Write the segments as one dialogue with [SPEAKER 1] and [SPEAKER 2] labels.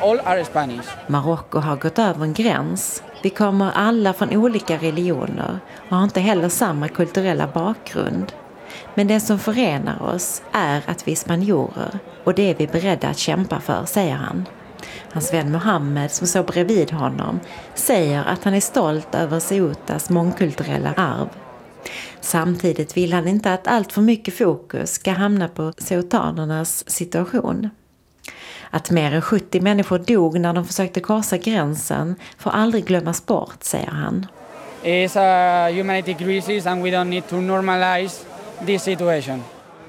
[SPEAKER 1] all are Spanish.
[SPEAKER 2] Marocko har gått över en gräns. Vi kommer alla från olika religioner och har inte heller samma kulturella bakgrund. Men det som förenar oss är att vi är spanjorer och det är vi beredda att kämpa för, säger han. Hans vän Mohammed som står bredvid honom säger att han är stolt över Ceutas mångkulturella arv. Samtidigt vill han inte att allt för mycket fokus ska hamna på ceutanernas situation. Att mer än 70 människor dog när de försökte korsa gränsen får aldrig glömmas bort, säger han.
[SPEAKER 1] It's a humanity crisis and we don't need to normalize this situation.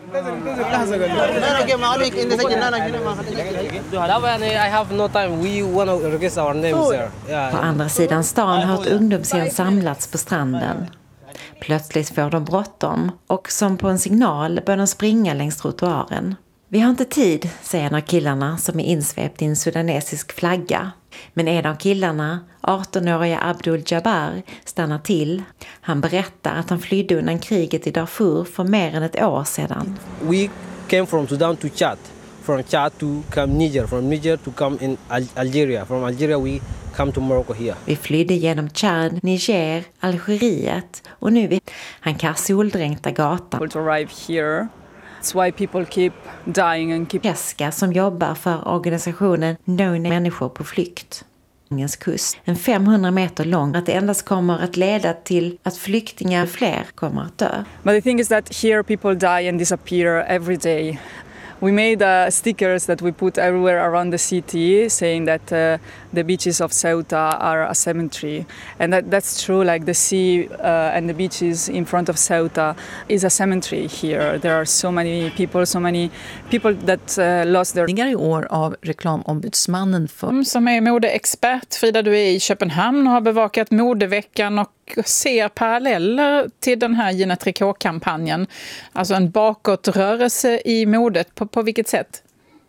[SPEAKER 3] I have no time. We want to register our names there.
[SPEAKER 2] På andra sidan stan har ett ungdomsgäng samlats på stranden. Plötsligt får de bråttom och som på en signal börjar de springa längs trottoaren. Vi har inte tid, säger en av killarna som är insvept i en sudanesisk flagga. Men en av killarna, 18-åriga Abdul Jabbar, stannar till. Han berättar att han flydde undan kriget i Darfur för mer än ett år sedan.
[SPEAKER 3] We came from Sudan to Chad. From Chad to come Niger. From Niger to come in Algeria. From Algeria we come to Morocco here.
[SPEAKER 2] Vi flydde genom Chad, Niger, Algeriet och nu är han kan soldränkta gatan.
[SPEAKER 4] To arrive here. That's why people keep dying and keep...
[SPEAKER 2] Jessica som jobbar för organisationen No Människor på flykt. Kust. En 500 meter lång att det endast kommer att leda till att flyktingar fler kommer att dö.
[SPEAKER 4] But the thing is that here people die and disappear every day. We made stickers that we put everywhere around the city saying that the beaches of Ceuta are a cemetery. And that's true, like the sea and the beaches in front of Ceuta is a cemetery here. There are so many people that lost their...
[SPEAKER 5] I år av reklamombudsmannen för...
[SPEAKER 6] Som är modeexpert, Frida, du är i Köpenhamn och har bevakat modeveckan och ser paralleller till den här Gina Tricot-kampanjen. Alltså en bakåtrörelse i modet. På vilket sätt?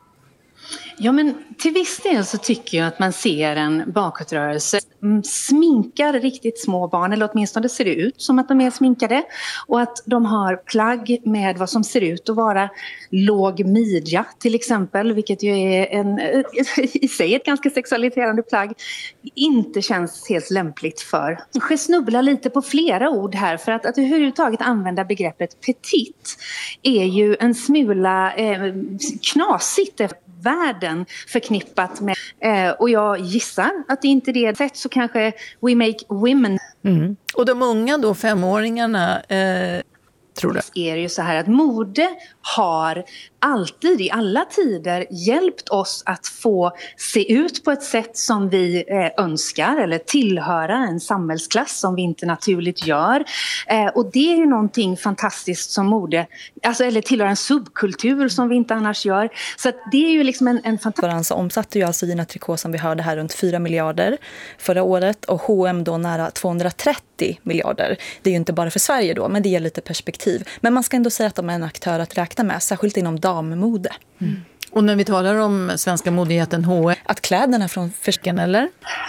[SPEAKER 7] Ja, men till viss del så tycker jag att man ser en bakåtrörelse. Sminkar riktigt små barn, eller åtminstone ser det ut som att de är sminkade. Och att de har plagg med vad som ser ut att vara låg midja till exempel. Vilket ju är i sig ett ganska sexualiserande plagg. Inte känns helt lämpligt för. Jag snubblar lite på flera ord här. För att överhuvudtaget använda begreppet petit är ju en smula knasigt världen förknippat med. Och jag gissar att det inte är det sätt så kanske we make women.
[SPEAKER 5] Mm. Och de unga då, 5-åringarna, tror du?
[SPEAKER 7] Det är ju så här att mode har alltid i alla tider hjälpt oss att få se ut på ett sätt som vi önskar eller tillhöra en samhällsklass som vi inte naturligt gör. Och det är ju någonting fantastiskt som mode, alltså, eller tillhöra en subkultur som vi inte annars gör. Så att det är ju liksom en fantastisk...
[SPEAKER 8] Så omsatte ju alltså Gina Tricot som vi hörde här runt 4 miljarder förra året och H&M då nära 230 miljarder. Det är ju inte bara för Sverige då, men det ger lite perspektiv. Men man ska ändå säga att de är en aktör att räkna med, särskilt inom dammode.
[SPEAKER 5] Mm. Och när vi talar om svenska modejätten H&M,
[SPEAKER 8] att kläderna från försken, eller?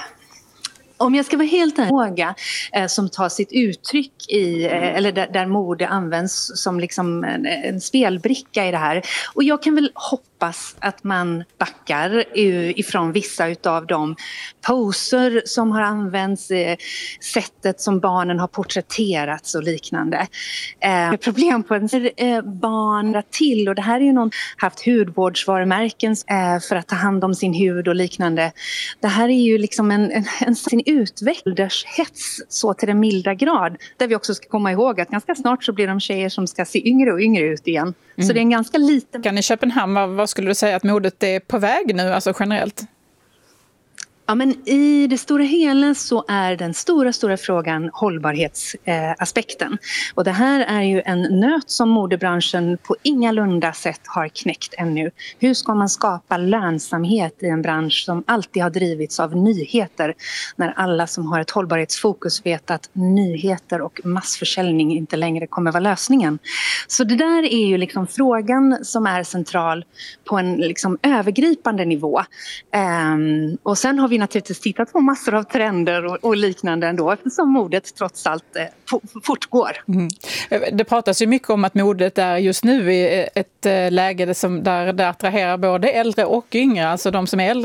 [SPEAKER 7] Om jag ska vara helt ärlig, som tar sitt uttryck i, eller där mode används som liksom en spelbricka i det här. Och jag kan väl hoppas att man backar ifrån vissa utav de poser som har använts, sättet som barnen har porträtterats och liknande. Problem på en barn till, och det här är ju någon haft hudvårdsvarumärken för att ta hand om sin hud och liknande. Det här är ju liksom en sin utvecklingshets så till den milda grad, där vi också ska komma ihåg att ganska snart så blir de tjejer som ska se yngre och yngre ut igen. Mm. Så det är en ganska liten...
[SPEAKER 6] Kan i Köpenhamn, vad skulle du säga att modet är på väg nu, alltså generellt?
[SPEAKER 7] Ja, men i det stora hela så är den stora frågan hållbarhetsaspekten. Och det här är ju en nöt som modebranschen på ingalunda sätt har knäckt ännu. Hur ska man skapa lönsamhet i en bransch som alltid har drivits av nyheter, när alla som har ett hållbarhetsfokus vet att nyheter och massförsäljning inte längre kommer vara lösningen. Så det där är ju liksom frågan som är central på en liksom övergripande nivå. Och sen har vi naturligtvis tittat på massor av trender och liknande ändå, eftersom modet trots allt fortgår. Mm.
[SPEAKER 6] Det pratas ju mycket om att modet är just nu i ett läge där det attraherar både äldre och yngre, alltså de som är äldre